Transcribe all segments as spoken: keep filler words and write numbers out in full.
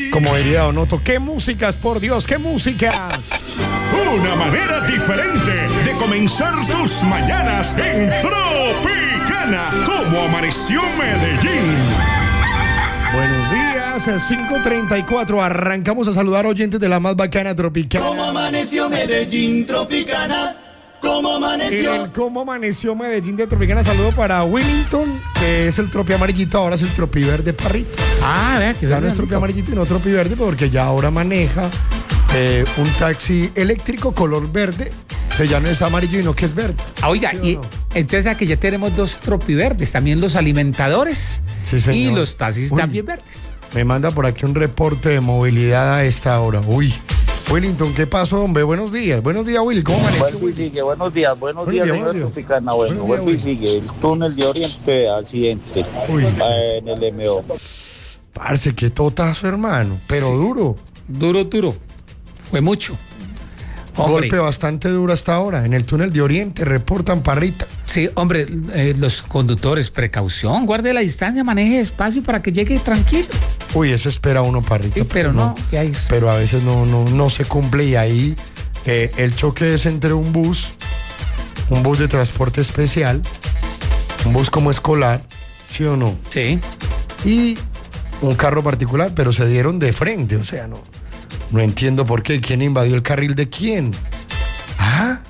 Como diría Donoto, ¿qué músicas, por Dios, qué músicas? Una manera diferente de comenzar tus mañanas en Tropicana. Como amaneció Medellín. Buenos días, cinco treinta y cuatro. Arrancamos a saludar oyentes de la más bacana Tropicana. Como amaneció Medellín, Tropicana. Como amaneció. El Cómo amaneció Medellín de Tropicana. Saludo para Willington, que es el tropi amarillito, ahora es el tropi verde parrita. Ah, vea que ya no es tropi amarillito y no tropi verde, porque ya ahora maneja eh, un taxi eléctrico color verde. O sea, ya no es amarillo y no que es verde. Ah, oiga, ¿Sí y no? entonces aquí ya tenemos dos tropiverdes, también los alimentadores Sí, señor. y los taxis Uy. también verdes. Me manda por aquí un reporte de movilidad a esta hora. Uy, Willington, ¿qué pasó, hombre? Buenos días. Buenos días, Willy. ¿Cómo amaneció? Vuelve y sigue, buenos días, buenos Buenos días, días, señor buenos días. Tropicana. Bueno, Buenos vuelve y días, sigue. El túnel de Oriente, accidente Uy. eh, en el M O. Parce, qué totazo, hermano. Pero Sí. duro. Duro, duro. Fue mucho. Hombre, Golpe bastante duro hasta ahora. En el túnel de Oriente reportan parrita. sí, hombre, eh, los conductores, precaución, guarde la distancia, maneje despacio para que llegue tranquilo. Uy, eso espera uno parrita. Sí, pero no, ¿qué hay? Pero a veces no, no, no se cumple y ahí eh, el choque es entre un bus, un bus de transporte especial, un bus como escolar, ¿sí o no? Sí. Y un carro particular, pero se dieron de frente, o sea, no, no entiendo por qué, quién invadió el carril de quién. Ah,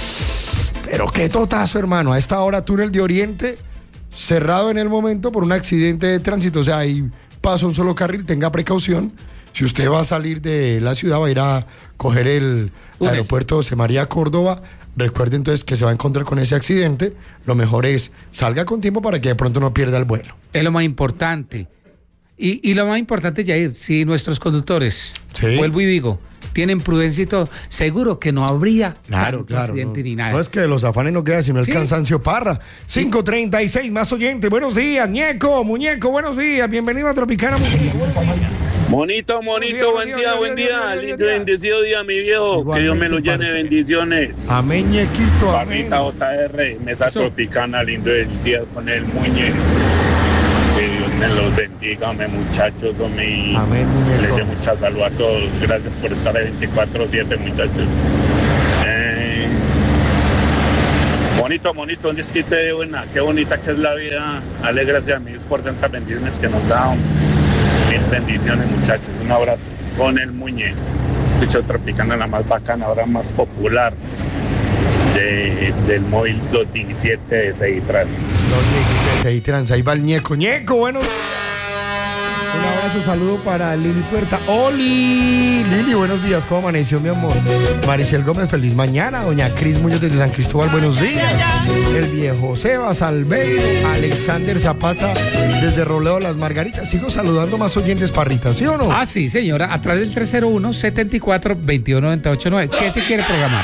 pero qué totazo, hermano, a esta hora túnel de Oriente cerrado en el momento por un accidente de tránsito, o sea, ahí pasa un solo carril, tenga precaución. Si usted va a salir de la ciudad, va a ir a coger el Túnel. aeropuerto José María Córdoba, recuerde entonces que se va a encontrar con ese accidente, lo mejor es salga con tiempo para que de pronto no pierda el vuelo. Es lo más importante. Y, y lo más importante, Jair, si nuestros conductores, Sí. vuelvo y digo, tienen prudencia y todo, seguro que no habría tanto accidente no, ni nada. no es que de los afanes no queda sino el Sí. cansancio parra. cinco treinta y seis, más oyente. Buenos días, Ñeco, muñeco, buenos días. Bienvenido a Tropicana, muñeco. Buenos días. Monito, monito, buen día, buen día, lindo y bendecido día, mi viejo, que Dios me lo llene de bendiciones. Amén, Ñequito, amén. Barrita J R, mesa Eso. Tropicana, lindo del día con el muñe. Que Dios me los bendiga, me muchachos, me Amén, muñeco. les dé mucha salud a todos. Gracias por estar ahí veinticuatro siete, muchachos. Eh, bonito, bonito, un disquite de buena, qué bonita que es la vida. Dale gracias a Dios por tantas bendiciones que nos da. Mil bendiciones, muchachos. Un abrazo con el muñe. Escucha Tropicana, la más bacana, ahora más popular de, del móvil doscientos diecisiete de Seitran. Ahí trans, ahí va el Ñeco. Ñeco, bueno. Un abrazo, saludo para Lili Puerta. ¡Oli! Lili, buenos días, ¿cómo amaneció, mi amor? Maricel Gómez, feliz mañana. Doña Cris Muñoz desde San Cristóbal, buenos días. El viejo Sebas Albeiro, Alexander Zapata desde Roleo Las Margaritas. Sigo saludando más oyentes parritas, ¿sí o no? Ah, sí, señora, a través del tres cero uno, setenta y cuatro, veintiuno, noventa y ocho, nueve. ¿Qué se quiere programar?